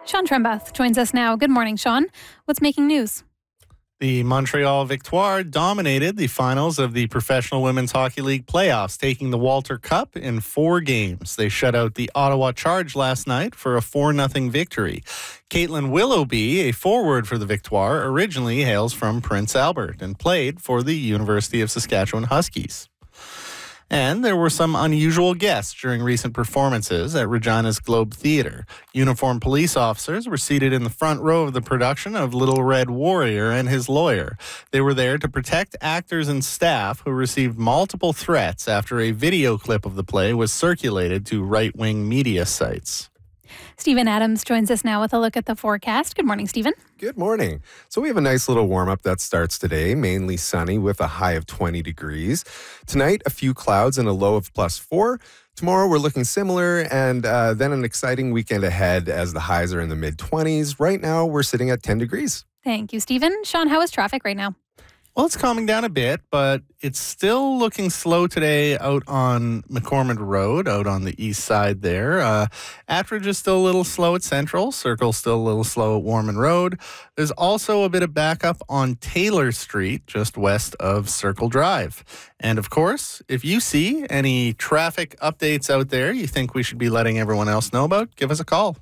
Sean Trembath joins us now. Good morning, Sean. What's making news? The Montreal Victoire dominated the finals of the Professional Women's Hockey League playoffs, taking the Walter Cup in 4 games. They shut out the Ottawa Charge last night for a 4-0 victory. Caitlin Willoughby, a forward for the Victoire, originally hails from Prince Albert and played for the University of Saskatchewan Huskies. And there were some unusual guests during recent performances at Regina's Globe Theatre. Uniformed police officers were seated in the front row of the production of Little Red Warrior and his lawyer. They were there to protect actors and staff who received multiple threats after a video clip of the play was circulated to right-wing media sites. Stephen Adams joins us now with a look at the forecast. Good morning, Stephen. Good morning. So we have a nice little warm-up that starts today, mainly sunny with a high of 20 degrees. Tonight, a few clouds and a low of +4. Tomorrow, we're looking similar, and then an exciting weekend ahead as the highs are in the mid-20s. Right now, we're sitting at 10 degrees. Thank you, Stephen. Sean, how is traffic right now? Well, it's calming down a bit, but it's still looking slow today out on McCormick Road, out on the east side there. Attridge is still a little slow at Central. Circle's still a little slow at Warman Road. There's also a bit of backup on Taylor Street, just west of Circle Drive. And of course, if you see any traffic updates out there you think we should be letting everyone else know about, give us a call,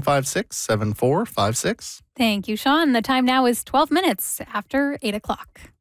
306-956-7456. Thank you, Sean. The time now is 12 minutes after 8 o'clock.